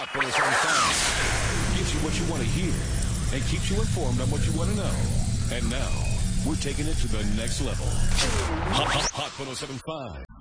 Hot 1075 gives you what you want to hear and keeps you informed on what you want to know. And now, we're taking it to the next level. Hot 1075.